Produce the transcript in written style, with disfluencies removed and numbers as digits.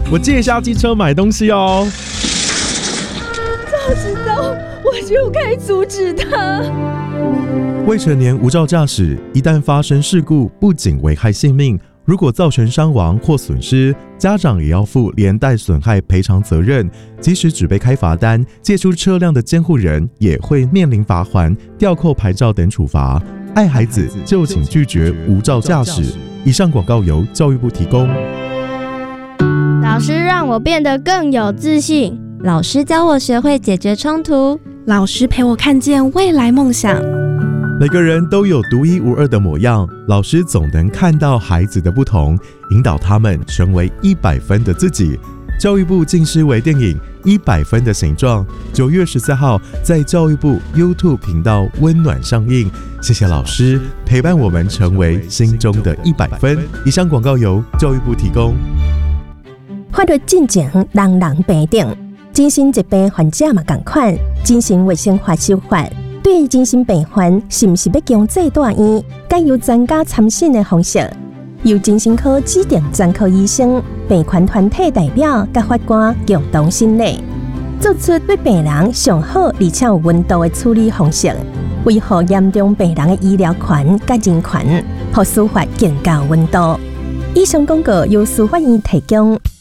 我借一下机车买东西哦。 早知道我就该阻止他。 未成年无照驾驶，一旦发生事故，不仅危害性命，如果造成伤亡或损失，家长也要负连带损害赔偿责任。即使只被开罚单，借出车辆的监护人也会面临罚锾、吊扣牌照等处罚。爱孩子就请拒绝无照驾驶。以上广告由教育部提供。 老师让我变得更有自信， 老师教我学会解决冲突， 老师陪我看见未来梦想。 每个人都有独一无二的模样，老师总能看到孩子的不同，引导他们成为100分的自己。教育部近视微电影《100分的形状》9月14号在教育部 YouTube 频道温暖上映。谢谢老师陪伴我们成为心中的100分。以上广告由教育部提供。 法律进前人人平等，精神疾病患者嘛同款，精神卫生法修法。对于精神病患，是不是要强制住院？该由专家参审的方式，由精神科指定专科医生、病患团体代表甲法官共同审理，做出对病人上好而且有温度的处理方式，维护严重病人的医疗权甲人权，让司法更加有温度。以上广告由司法院提供。